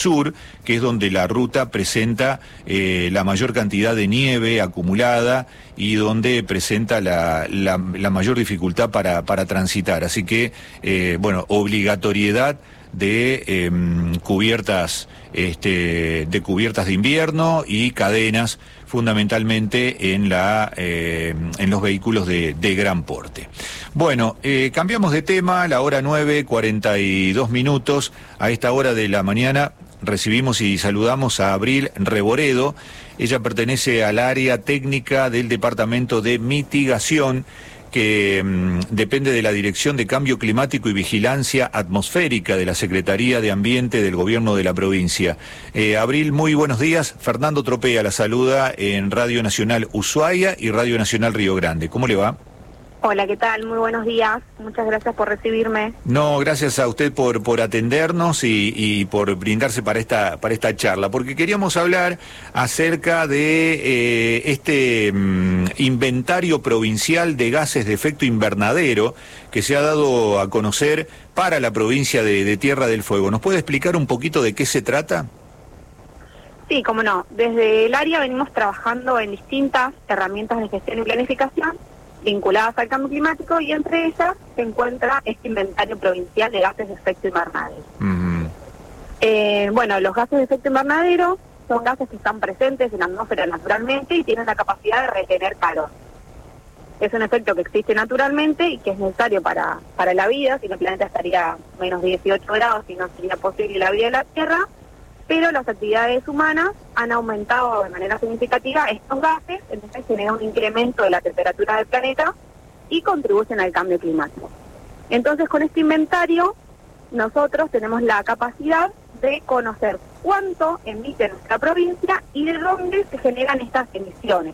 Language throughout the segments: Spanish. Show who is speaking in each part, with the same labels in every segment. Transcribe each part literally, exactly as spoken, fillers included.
Speaker 1: sur, que es donde la ruta presenta eh, la mayor cantidad de nieve acumulada y donde presenta la, la, la mayor dificultad para, para transitar. Así que, eh, bueno, obligatoriedad de eh, cubiertas, este, de cubiertas de invierno y cadenas, fundamentalmente en la, eh, en los vehículos de, de gran porte. Bueno, eh, cambiamos de tema, la hora nueve, cuarenta y dos minutos, a esta hora de la mañana. Recibimos y saludamos a Abril Reboredo. Ella pertenece al área técnica del Departamento de Mitigación, que mmm, depende de la Dirección de Cambio Climático y Vigilancia Atmosférica de la Secretaría de Ambiente del Gobierno de la provincia. Eh, Abril, muy buenos días. Fernando Tropea la saluda en Radio Nacional Ushuaia y Radio Nacional Río Grande. ¿Cómo le va?
Speaker 2: Hola, ¿qué tal? Muy buenos días. Muchas gracias por recibirme.
Speaker 1: No, gracias a usted por por atendernos y, y por brindarse para esta para esta charla, porque queríamos hablar acerca de eh, este mm, inventario provincial de gases de efecto invernadero que se ha dado a conocer para la provincia de, de Tierra del Fuego. ¿Nos puede explicar un poquito de qué se trata?
Speaker 2: Sí, cómo no. Desde el área venimos trabajando en distintas herramientas de gestión y planificación vinculadas al cambio climático, y entre ellas se encuentra este inventario provincial de gases de efecto invernadero. Uh-huh. eh, bueno, los gases de efecto invernadero son gases que están presentes en la atmósfera naturalmente y tienen la capacidad de retener calor. Es un efecto que existe naturalmente y que es necesario para, para la vida, si no el planeta estaría a menos dieciocho grados y no sería posible la vida de la Tierra, pero las actividades humanas han aumentado de manera significativa estos gases, entonces genera un incremento de la temperatura del planeta y contribuyen al cambio climático. Entonces, con este inventario, nosotros tenemos la capacidad de conocer cuánto emite nuestra provincia y de dónde se generan estas emisiones.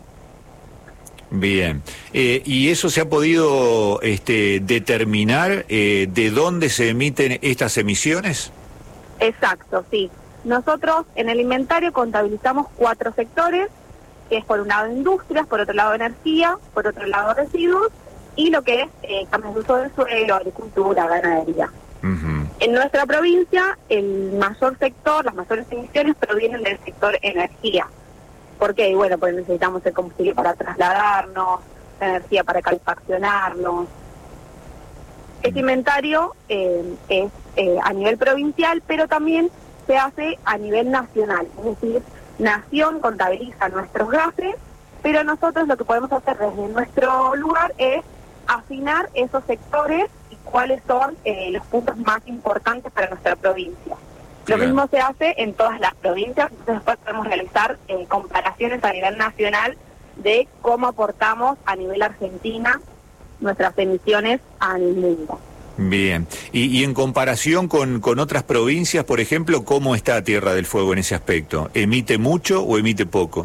Speaker 1: Bien, eh, ¿y eso se ha podido este, determinar eh, de dónde se emiten estas emisiones?
Speaker 2: Exacto, sí. Nosotros en el inventario contabilizamos cuatro sectores, que es por un lado industrias, por otro lado energía, por otro lado residuos, y lo que es eh, cambios de uso del suelo, agricultura, ganadería. Uh-huh. En nuestra provincia, el mayor sector, las mayores emisiones provienen del sector energía. ¿Por qué? Bueno, pues necesitamos el combustible para trasladarnos, la energía para calefaccionarnos. Este inventario eh, es eh, a nivel provincial, pero también se hace a nivel nacional, es decir, Nación contabiliza nuestros gases, pero nosotros lo que podemos hacer desde nuestro lugar es afinar esos sectores y cuáles son eh, los puntos más importantes para nuestra provincia. Claro. Lo mismo se hace en todas las provincias, entonces después podemos realizar eh, comparaciones a nivel nacional de cómo aportamos a nivel Argentina nuestras emisiones al mundo.
Speaker 1: Bien, y, y en comparación con, con otras provincias, por ejemplo, ¿cómo está Tierra del Fuego en ese aspecto? ¿Emite mucho o emite poco?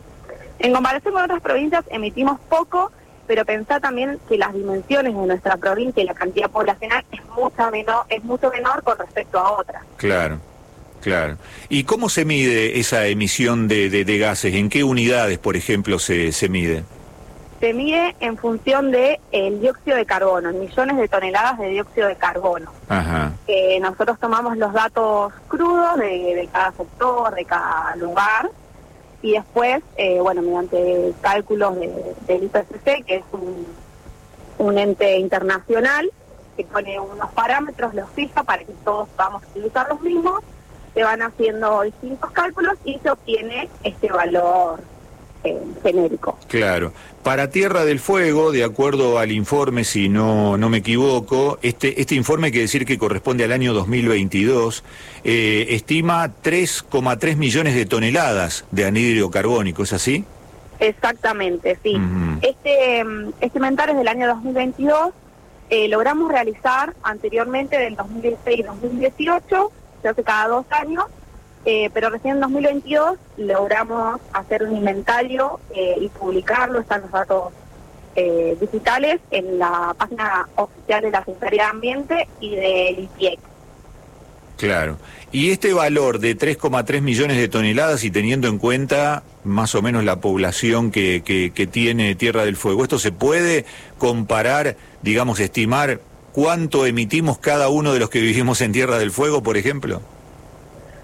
Speaker 2: En comparación con otras provincias emitimos poco, pero pensá también que las dimensiones de nuestra provincia y la cantidad poblacional es mucho menor, es mucho menor con respecto a otras. Claro,
Speaker 1: claro. ¿Y cómo se mide esa emisión de, de, de gases? ¿En qué unidades, por ejemplo, se, se mide?
Speaker 2: Se mide en función de el dióxido de carbono, en millones de toneladas de dióxido de carbono. Ajá. Eh, nosotros tomamos los datos crudos de, de cada sector, de cada lugar, y después, eh, bueno, mediante cálculos de, del I P C C, que es un, un ente internacional, que pone unos parámetros, los fija para que todos vamos a utilizar los mismos, se van haciendo distintos cálculos y se obtiene este valor Eh, genérico.
Speaker 1: Claro. Para Tierra del Fuego, de acuerdo al informe, si no no me equivoco, este este informe hay que decir que corresponde al año dos mil veintidós, eh, estima tres coma tres millones de toneladas de anhídrido carbónico, ¿es así?
Speaker 2: Exactamente, sí. Uh-huh. Este este inventario es del año dos mil veintidós, eh, logramos realizar anteriormente del dos mil dieciséis y dos mil dieciocho, se hace cada dos años, Eh, pero recién en dos mil veintidós logramos hacer un inventario eh, y publicarlo, están los datos eh, digitales en la página oficial de la Secretaría de Ambiente y del I P I E C.
Speaker 1: Claro. Y este valor de tres coma tres millones de toneladas, y teniendo en cuenta más o menos la población que, que, que tiene Tierra del Fuego, ¿esto se puede comparar, digamos, estimar cuánto emitimos cada uno de los que vivimos en Tierra del Fuego, por ejemplo?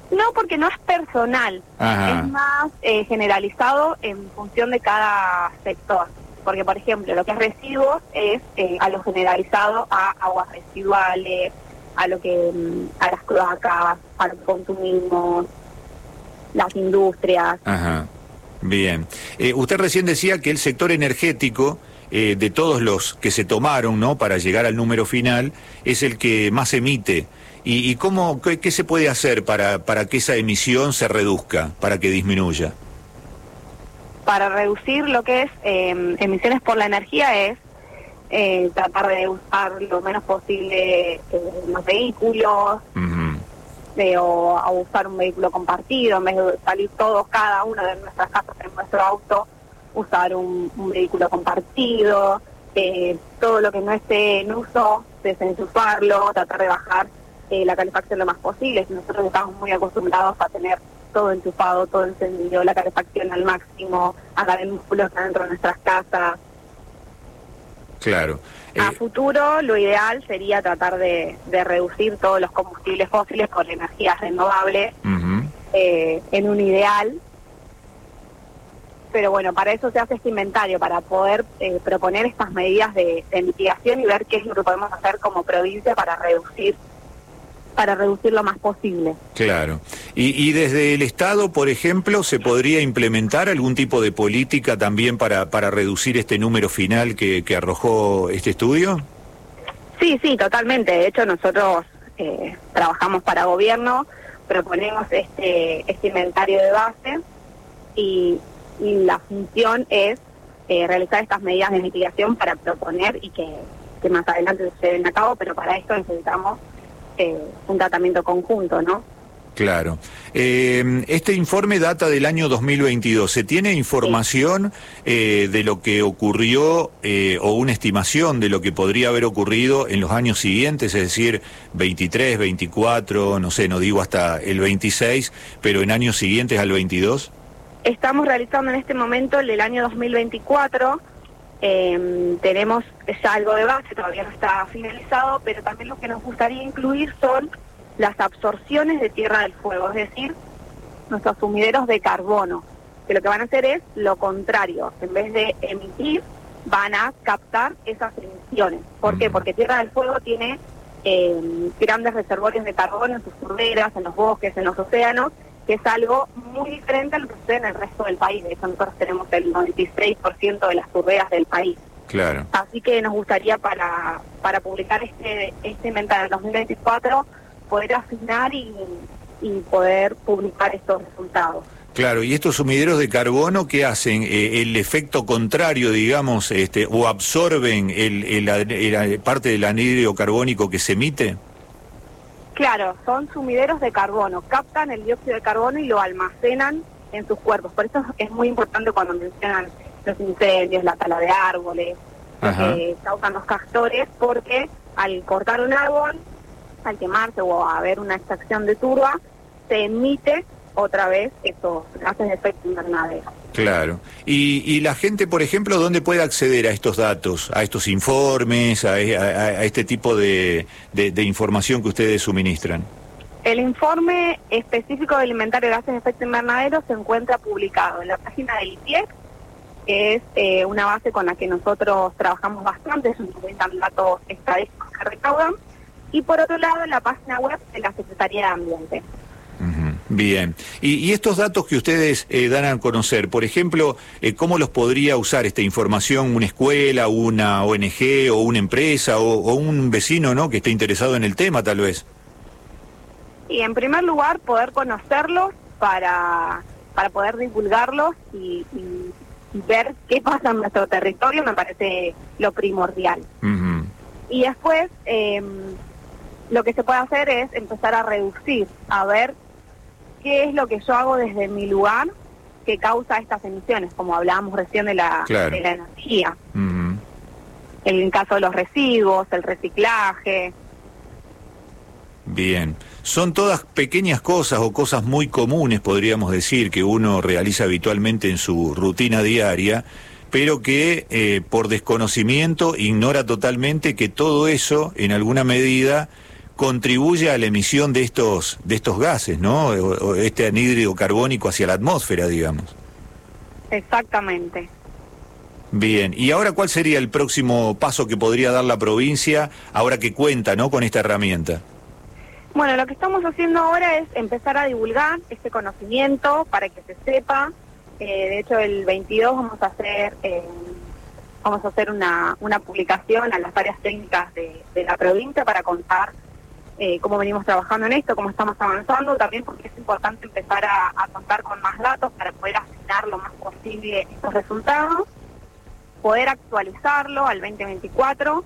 Speaker 2: No, porque no es personal,
Speaker 1: Ajá.
Speaker 2: es más eh, generalizado en función de cada sector. Porque, por ejemplo, lo que es residuos es eh, a lo generalizado a aguas residuales, a lo que a las cloacas, a lo que consumimos, las industrias.
Speaker 1: Ajá. Bien. Eh, usted recién decía que el sector energético, eh, de todos los que se tomaron, ¿no?, para llegar al número final, es el que más emite. ¿Y, y cómo, qué, qué se puede hacer para, para que esa emisión se reduzca, para que disminuya?
Speaker 2: Para reducir lo que es eh, emisiones por la energía es eh, tratar de usar lo menos posible eh, los vehículos,
Speaker 1: Uh-huh.
Speaker 2: de, o a usar un vehículo compartido, en vez de salir todos, cada uno de nuestras casas en nuestro auto, usar un, un vehículo compartido, eh, todo lo que no esté en uso, desenchufarlo, tratar de bajar eh, la calefacción lo más posible. Nosotros estamos muy acostumbrados a tener todo enchufado, todo encendido, la calefacción al máximo, a el músculo dentro de nuestras casas.
Speaker 1: Claro. Eh,
Speaker 2: A futuro, lo ideal sería tratar de, de reducir todos los combustibles fósiles por energías renovables,
Speaker 1: uh-huh.
Speaker 2: eh, en un ideal. Pero bueno, para eso se hace este inventario, para poder eh, proponer estas medidas de, de mitigación y ver qué es lo que podemos hacer como provincia para reducir para reducir lo más posible.
Speaker 1: Claro. Y, y desde el Estado, por ejemplo, ¿se podría implementar algún tipo de política también para, para reducir este número final que, que arrojó este estudio?
Speaker 2: Sí, sí, totalmente. De hecho, nosotros eh, trabajamos para gobierno, proponemos este, este inventario de base y, y la función es eh, realizar estas medidas de mitigación para proponer y que, que más adelante se lleven a cabo, pero para esto necesitamos Eh, un tratamiento conjunto, ¿no?
Speaker 1: Claro. Eh, este informe data del año dos mil veintidós. ¿Se tiene información eh, de lo que ocurrió eh, o una estimación de lo que podría haber ocurrido en los años siguientes? Es decir, veintitrés, veinticuatro, no sé, no digo hasta el veintiséis, pero en años siguientes al veintidós.
Speaker 2: Estamos realizando en este momento el del año dos mil veinticuatro. Eh, tenemos ya algo de base, todavía no está finalizado, pero también lo que nos gustaría incluir son las absorciones de Tierra del Fuego, es decir, nuestros sumideros de carbono, que lo que van a hacer es lo contrario, en vez de emitir, van a captar esas emisiones. ¿Por qué? Porque Tierra del Fuego tiene eh, grandes reservorios de carbono en sus turberas, en los bosques, en los océanos, que es algo muy diferente a lo que sucede en el resto del país. De hecho, nosotros tenemos el noventa y seis por ciento de las turberas del país.
Speaker 1: Claro.
Speaker 2: Así que nos gustaría para para publicar este este inventario del dos mil veinticuatro poder afinar y, y poder publicar estos resultados.
Speaker 1: Claro, y estos sumideros de carbono, ¿qué hacen? Eh, el efecto contrario, digamos, este, o absorben el, el, el, el parte del anhídrido carbónico que se emite.
Speaker 2: Claro, son sumideros de carbono, captan el dióxido de carbono y lo almacenan en sus cuerpos. Por eso es muy importante cuando mencionan los incendios, la tala de árboles, que causan los castores, porque al cortar un árbol, al quemarse o a haber una extracción de turba, se emite otra vez estos gases de efecto invernadero.
Speaker 1: Claro. Y, y la gente, por ejemplo, ¿dónde puede acceder a estos datos, a estos informes, a, a, a este tipo de, de, de información que ustedes suministran?
Speaker 2: El informe específico del inventario de gases de efecto invernadero se encuentra publicado en la página del I P I E C, que es eh, una base con la que nosotros trabajamos bastante, es un datos estadísticos que recaudan, y por otro lado en la página web de la Secretaría de Ambiente.
Speaker 1: Bien. Y, y estos datos que ustedes eh, dan a conocer, por ejemplo, eh, ¿cómo los podría usar esta información una escuela, una O N G o una empresa o, o un vecino, ¿no?, que esté interesado en el tema, tal vez?
Speaker 2: Y en primer lugar, poder conocerlos para, para poder divulgarlos y, y, y ver qué pasa en nuestro territorio, me parece lo primordial.
Speaker 1: Uh-huh.
Speaker 2: Y después, eh, lo que se puede hacer es empezar a reducir, a ver qué es lo que yo hago desde mi lugar que causa estas emisiones, como hablábamos recién de la,
Speaker 1: claro.
Speaker 2: de la energía.
Speaker 1: Uh-huh.
Speaker 2: En el caso de los residuos, el reciclaje.
Speaker 1: Bien. Son todas pequeñas cosas o cosas muy comunes, podríamos decir, que uno realiza habitualmente en su rutina diaria, pero que eh, por desconocimiento ignora totalmente que todo eso, en alguna medida, contribuye a la emisión de estos, de estos gases, ¿no? O, o este anhídrido carbónico hacia la atmósfera, digamos.
Speaker 2: Exactamente.
Speaker 1: Bien, y ahora, ¿cuál sería el próximo paso que podría dar la provincia ahora que cuenta, ¿no?, con esta herramienta?
Speaker 2: Bueno, lo que estamos haciendo ahora es empezar a divulgar este conocimiento para que se sepa. Eh, de hecho, el veintidós vamos a hacer eh, vamos a hacer una, una publicación a las áreas técnicas de, de la provincia para contar eh, cómo venimos trabajando en esto, cómo estamos avanzando, también porque es importante empezar a, a contar con más datos para poder afinar lo más posible estos resultados, poder actualizarlo al veinte veinticuatro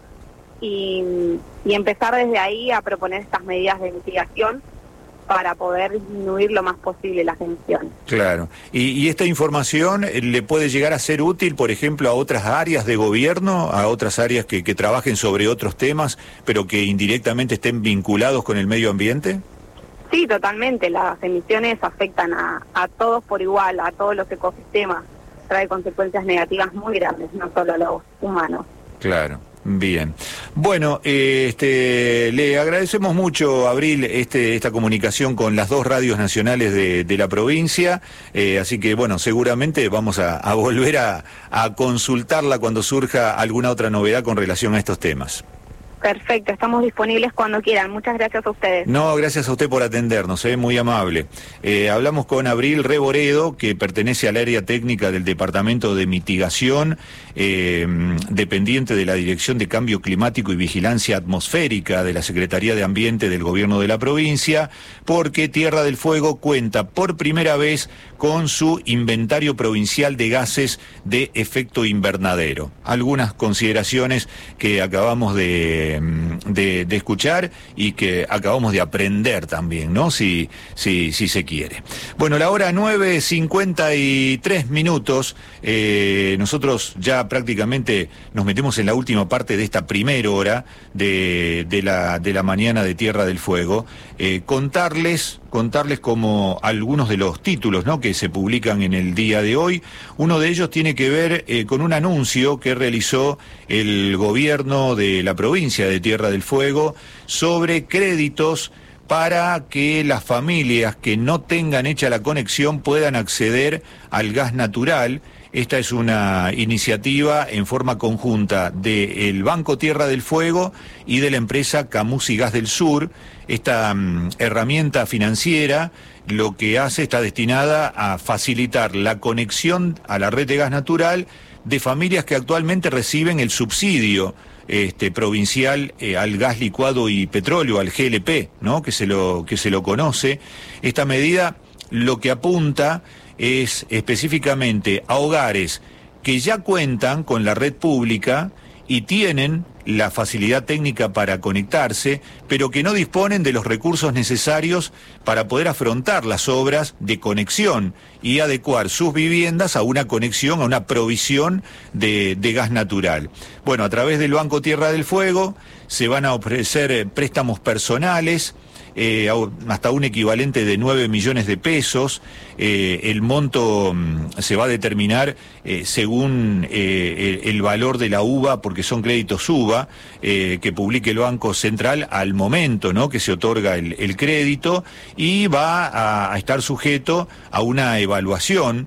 Speaker 2: y, y empezar desde ahí a proponer estas medidas de mitigación para poder disminuir lo más posible las emisiones.
Speaker 1: Claro. ¿Y, y esta información le puede llegar a ser útil, por ejemplo, a otras áreas de gobierno, a otras áreas que, que trabajen sobre otros temas, pero que indirectamente estén vinculados con el medio ambiente?
Speaker 2: Sí, totalmente. Las emisiones afectan a, a todos por igual, a todos los ecosistemas. Trae consecuencias negativas muy grandes, no solo a los humanos.
Speaker 1: Claro. Bien. Bueno, eh, este, le agradecemos mucho, Abril, este, esta comunicación con las dos radios nacionales de, de la provincia, eh, así que, bueno, seguramente vamos a, a volver a, a consultarla cuando surja alguna otra novedad con relación a estos temas.
Speaker 2: Perfecto, estamos disponibles cuando quieran. Muchas gracias a ustedes.
Speaker 1: No, gracias a usted por atendernos, eh, muy amable. Eh, hablamos con Abril Reboredo, que pertenece al área técnica del Departamento de Mitigación, eh, dependiente de la Dirección de Cambio Climático y Vigilancia Atmosférica de la Secretaría de Ambiente del Gobierno de la provincia, porque Tierra del Fuego cuenta por primera vez con su inventario provincial de gases de efecto invernadero. Algunas consideraciones que acabamos de De, de escuchar y que acabamos de aprender también, ¿no? Si, si, si se quiere. Bueno, la hora nueve cincuenta y tres minutos, eh, nosotros ya prácticamente nos metemos en la última parte de esta primera hora de, de, la, de la mañana de Tierra del Fuego. Eh, contarles... contarles como algunos de los títulos, ¿no?, que se publican en el día de hoy. Uno de ellos tiene que ver eh, con un anuncio que realizó el gobierno de la provincia de Tierra del Fuego sobre créditos para que las familias que no tengan hecha la conexión puedan acceder al gas natural. Esta es una iniciativa en forma conjunta del Banco Tierra del Fuego y de la empresa Camusi Gas del Sur. Esta um, herramienta financiera lo que hace está destinada a facilitar la conexión a la red de gas natural de familias que actualmente reciben el subsidio este, provincial eh, al gas licuado y petróleo, al G L P, ¿no?, que se lo, que se lo conoce. Esta medida lo que apunta es específicamente a hogares que ya cuentan con la red pública y tienen la facilidad técnica para conectarse, pero que no disponen de los recursos necesarios para poder afrontar las obras de conexión y adecuar sus viviendas a una conexión, a una provisión de, de gas natural. Bueno, a través del Banco Tierra del Fuego se van a ofrecer préstamos personales, Eh, hasta un equivalente de nueve millones de pesos. Eh, el monto mm, se va a determinar eh, según eh, el, el valor de la U V A, porque son créditos U V A eh, que publique el Banco Central al momento, ¿no?, que se otorga el, el crédito, y va a, a estar sujeto a una evaluación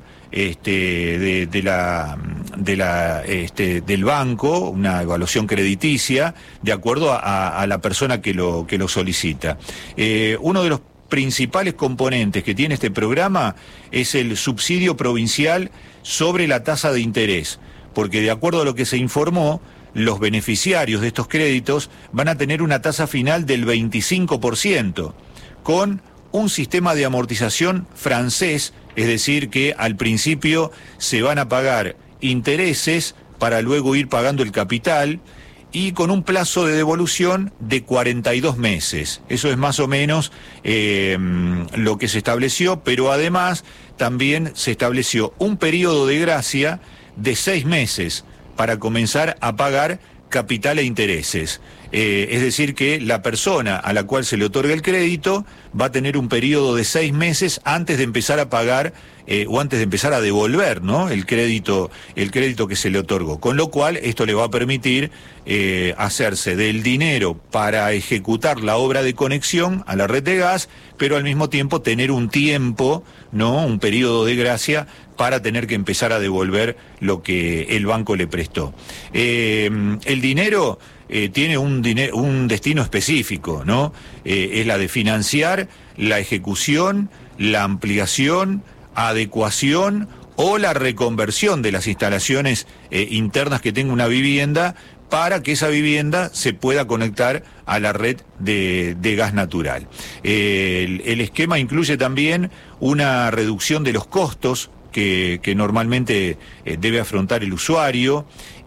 Speaker 1: Este, de, de la, de la, este, del banco, una evaluación crediticia, de acuerdo a, a la persona que lo, que lo solicita. Eh, uno de los principales componentes que tiene este programa es el subsidio provincial sobre la tasa de interés, porque de acuerdo a lo que se informó, los beneficiarios de estos créditos van a tener una tasa final del veinticinco por ciento, con un sistema de amortización francés, es decir, que al principio se van a pagar intereses para luego ir pagando el capital, y con un plazo de devolución de cuarenta y dos meses. Eso es más o menos eh, lo que se estableció, pero además también se estableció un periodo de gracia de seis meses para comenzar a pagar capital e intereses. Eh, es decir, que la persona a la cual se le otorga el crédito va a tener un periodo de seis meses antes de empezar a pagar eh, o antes de empezar a devolver, ¿no?, el crédito, el crédito que se le otorgó. Con lo cual, esto le va a permitir eh, hacerse del dinero para ejecutar la obra de conexión a la red de gas, pero al mismo tiempo tener un tiempo, ¿no?, un periodo de gracia para tener que empezar a devolver lo que el banco le prestó. Eh, el dinero eh, tiene un, dinero, un destino específico, ¿no? Eh, es la de financiar la ejecución, la ampliación, adecuación o la reconversión de las instalaciones eh, internas que tenga una vivienda para que esa vivienda se pueda conectar a la red de, de gas natural. Eh, el, el esquema incluye también una reducción de los costos que, que normalmente eh, debe afrontar el usuario,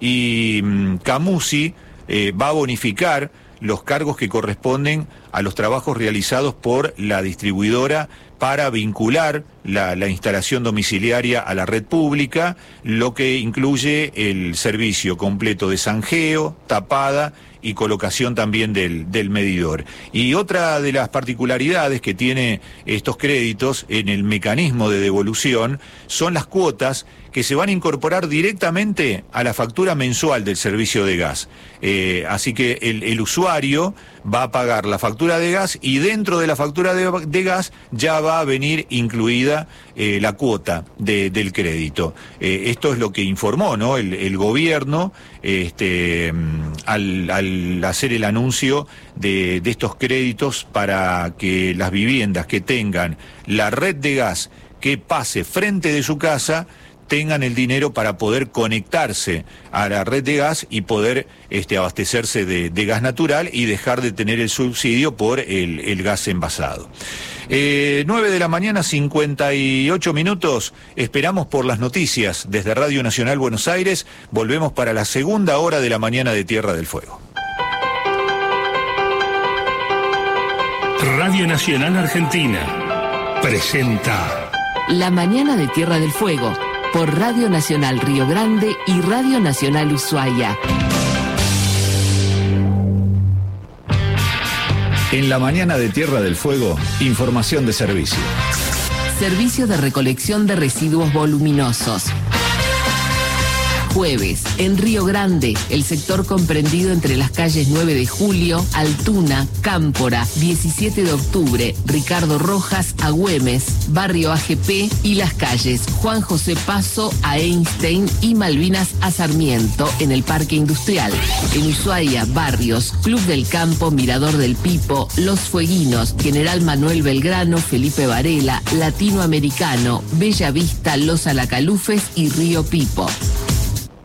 Speaker 1: y mm, Camusi eh, va a bonificar los cargos que corresponden a los trabajos realizados por la distribuidora para vincular la, la instalación domiciliaria a la red pública, lo que incluye el servicio completo de zanjeo, tapada y colocación también del, del medidor. Y otra de las particularidades que tiene estos créditos en el mecanismo de devolución son las cuotas que se van a incorporar directamente a la factura mensual del servicio de gas. Eh, así que el, el usuario va a pagar la factura de gas y dentro de la factura de, de gas ya va a venir incluida eh, la cuota de, del crédito. Eh, esto es lo que informó, ¿no?, el, el gobierno este, al, al hacer el anuncio de, de estos créditos para que las viviendas que tengan la red de gas que pase frente de su casa tengan el dinero para poder conectarse a la red de gas y poder este, abastecerse de, de gas natural y dejar de tener el subsidio por el, el gas envasado. Eh, nueve de la mañana, cincuenta y ocho minutos, esperamos por las noticias desde Radio Nacional Buenos Aires. Volvemos para la segunda hora de la mañana de Tierra del Fuego.
Speaker 3: Radio Nacional Argentina presenta
Speaker 4: La mañana de Tierra del Fuego por Radio Nacional Río Grande y Radio Nacional Ushuaia.
Speaker 5: En la mañana de Tierra del Fuego, información de servicio.
Speaker 4: Servicio de recolección de residuos voluminosos. Jueves, en Río Grande, el sector comprendido entre las calles nueve de julio, Altuna, Cámpora, diecisiete de octubre, Ricardo Rojas, Agüemes, Barrio A G P y las calles Juan José Paso a Einstein y Malvinas a Sarmiento en el Parque Industrial. En Ushuaia, barrios Club del Campo, Mirador del Pipo, Los Fueguinos, General Manuel Belgrano, Felipe Varela, Latinoamericano, Bella Vista, Los Alacalufes y Río Pipo.